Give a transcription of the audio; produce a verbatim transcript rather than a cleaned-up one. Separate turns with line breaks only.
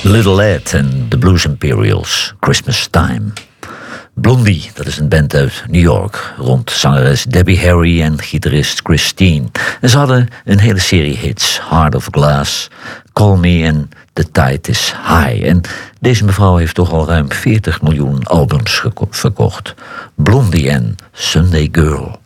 Little Ed en The Blues Imperials, Christmas Time. Blondie, dat is een band uit New York, rond zangeres Debbie Harry en gitarist Christine. En ze hadden een hele serie hits, Heart of Glass, Call Me en The Tide is High. En deze mevrouw heeft toch al ruim veertig miljoen albums geko- verkocht. Blondie en Sunday Girl.